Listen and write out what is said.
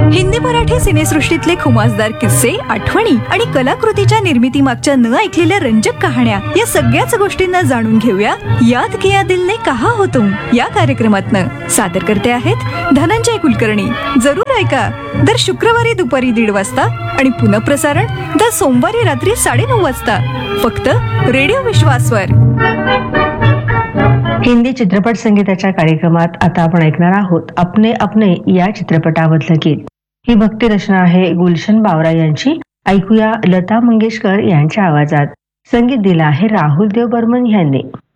हिंदी मराठी सिनेसृष्टीतले खुमासदार किस्से, आठवणी आणि कलाकृतीच्या निर्मिती मागच्या न ऐकलेल्या रंजक कहाण्या या सगळ्याच गोष्टींना जाणून घेऊया याद किया दिल ने कहा हो तुम या कार्यक्रमातनं. सादर करते आहेत धनंजय कुलकर्णी. जरूर ऐका दर शुक्रवारी दुपारी 1:30 वाजता आणि पुनःप्रसारण दर सोमवारी रात्री 9:30 वाजता फक्त रेडिओ विश्वासवर. हिंदी चित्रपट संगीताच्या कार्यक्रमात आता आपण ऐकणार आहोत अपने अपने या चित्रपटामधलं गीत. ही भक्ती रचना आहे गुलशन बावरा यांची. ऐकूया लता मंगेशकर यांच्या आवाजात. संगीत दिलं आहे राहुल देव बर्मन यांनी.